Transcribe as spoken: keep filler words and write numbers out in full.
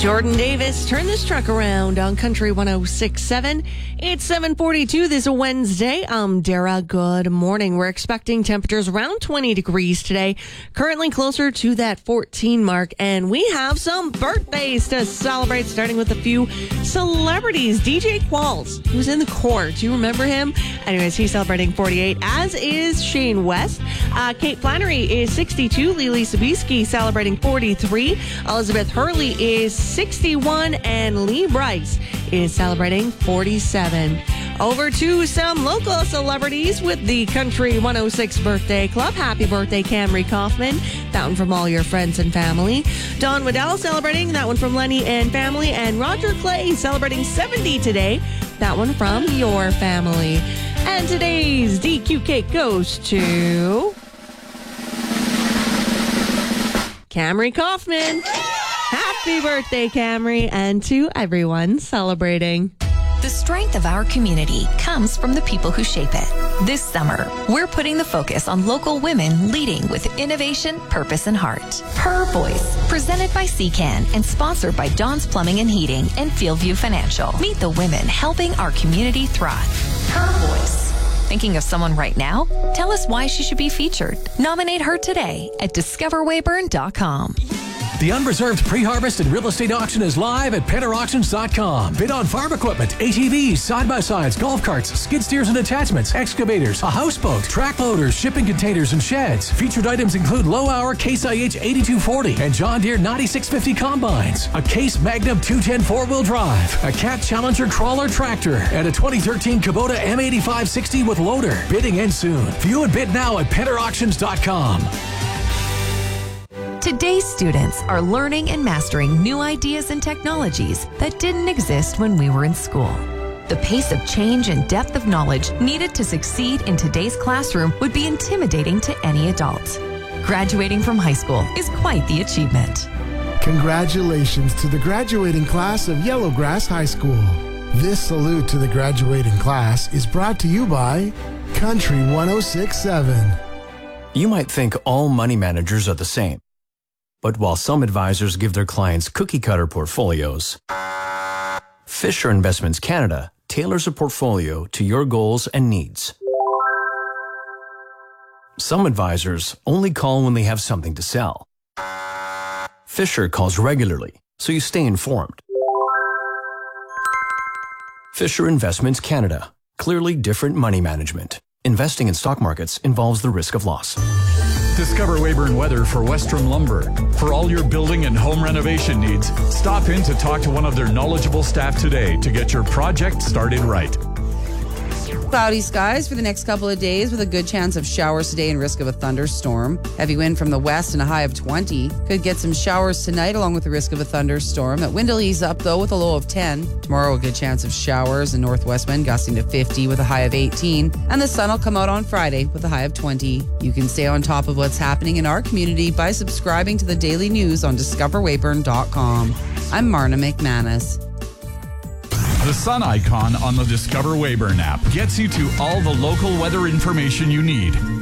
Jordan Davis, turn this truck around on Country one oh six point seven. It's seven forty-two this Wednesday. I'm Dara. Good morning. We're expecting temperatures around twenty degrees today, currently closer to that fourteen mark, and we have some birthdays to celebrate, starting with a few celebrities. D J Qualls, who's in the Court. Do you remember him? Anyways, he's celebrating forty-eight, as is Shane West. Uh, Kate Flannery is sixty-two. Lily Sobieski celebrating forty-three. Elizabeth Hurley is sixty-one, and Lee Bryce is celebrating forty-seven. Over to some local celebrities with the Country one oh six Birthday Club. Happy birthday, Camry Kaufman. That one from all your friends and family. Don Waddell celebrating. That one from Lenny and family. And Roger Clay celebrating seventy today. That one from your family. And today's D Q cake goes to Camry Kaufman. Happy birthday, Camry, and to everyone celebrating. The strength of our community comes from the people who shape it. This summer, we're putting the focus on local women leading with innovation, purpose, and heart. Her Voice, presented by C C A N and sponsored by Don's Plumbing and Heating and Fieldview Financial. Meet the women helping our community thrive. Her Voice. Thinking of someone right now? Tell us why she should be featured. Nominate her today at discover weyburn dot com. The unreserved pre-harvest and real estate auction is live at penner auctions dot com. Bid on farm equipment, A T Vs, side-by-sides, golf carts, skid steers and attachments, excavators, a houseboat, track loaders, shipping containers, and sheds. Featured items include low-hour Case I H eighty-two forty and John Deere ninety-six fifty combines, a Case Magnum two ten four-wheel drive, a Cat Challenger crawler tractor, and a twenty thirteen Kubota M eighty-five sixty with loader. Bidding ends soon. View and bid now at penner auctions dot com. Today's students are learning and mastering new ideas and technologies that didn't exist when we were in school. The pace of change and depth of knowledge needed to succeed in today's classroom would be intimidating to any adult. Graduating from high school is quite the achievement. Congratulations to the graduating class of Yellowgrass High School. This salute to the graduating class is brought to you by Country one oh six point seven. You might think all money managers are the same. But while some advisors give their clients cookie-cutter portfolios, Fisher Investments Canada tailors a portfolio to your goals and needs. Some advisors only call when they have something to sell. Fisher calls regularly, so you stay informed. Fisher Investments Canada. Clearly different money management. Investing in stock markets involves the risk of loss. Discover Weyburn Weather for Westrom Lumber. For all your building and home renovation needs, stop in to talk to one of their knowledgeable staff today to get your project started right. Cloudy skies for the next couple of days with a good chance of showers today and risk of a thunderstorm. Heavy wind from the west and a high of twenty. Could get some showers tonight along with the risk of a thunderstorm. That wind will ease up though with a low of ten. Tomorrow a good chance of showers and northwest wind gusting to fifty with a high of eighteen. And the sun will come out on Friday with a high of twenty. You can stay on top of what's happening in our community by subscribing to the daily news on discover weyburn dot com. I'm Marna McManus. The sun icon on the Discover Weyburn app gets you to all the local weather information you need.